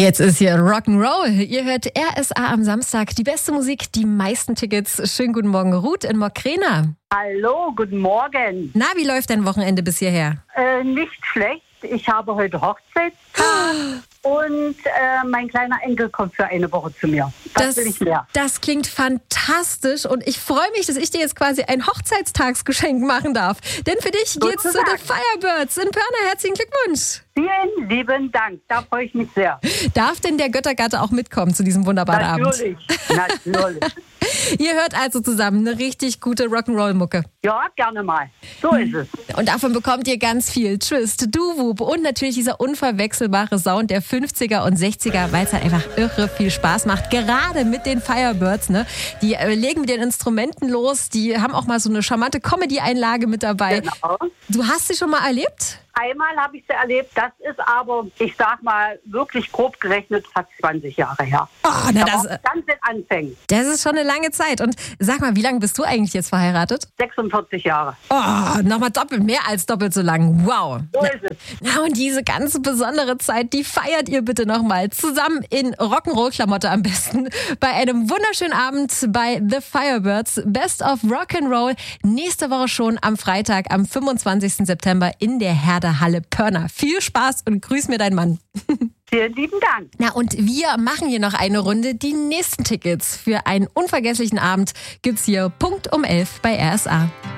Jetzt ist hier Rock'n'Roll. Ihr hört RSA am Samstag. Die beste Musik, die meisten Tickets. Schönen guten Morgen, Ruth in Mokrena. Hallo, guten Morgen. Na, wie läuft dein Wochenende bis hierher? Nicht schlecht. Ich habe heute Hochzeitstag und mein kleiner Enkel kommt für eine Woche zu mir. Das will ich mehr. Das klingt fantastisch und ich freue mich, dass ich dir jetzt quasi ein Hochzeitstagsgeschenk machen darf. Denn für dich geht's zu The Firebirds in Pirna. Herzlichen Glückwunsch. Vielen lieben Dank, da freue ich mich sehr. Darf denn der Göttergatte auch mitkommen zu diesem wunderbaren Abend? Natürlich. Ihr hört also zusammen eine richtig gute Rock'n'Roll-Mucke. Ja, gerne mal. So ist es. Und davon bekommt ihr ganz viel. Twist, Doo-Wop und natürlich dieser unverwechselbare Sound der 50er und 60er, weil es halt einfach irre viel Spaß macht. Gerade mit den Firebirds, ne? Die legen mit den Instrumenten los, die haben auch mal so eine charmante Comedy-Einlage mit dabei. Genau. Du hast sie schon mal erlebt? Einmal habe ich sie erlebt, das ist aber, ich sag mal, wirklich grob gerechnet fast 20 Jahre her. Oh, na, das ganz in Anfängen. Das ist schon eine lange Zeit. Und sag mal, wie lange bist du eigentlich jetzt verheiratet? 46 Jahre. Oh, nochmal mehr als doppelt so lang. Wow. So ist es. Na, und diese ganz besondere Zeit, die feiert ihr bitte nochmal zusammen in Rock'n'Roll-Klamotte am besten bei einem wunderschönen Abend bei The Firebirds. Best of Rock'n'Roll. Nächste Woche schon am Freitag, am 25. September in der Halle Pirna. Viel Spaß und grüß mir deinen Mann. Vielen lieben Dank. Na, und wir machen hier noch eine Runde. Die nächsten Tickets für einen unvergesslichen Abend gibt's hier Punkt um 11 bei RSA.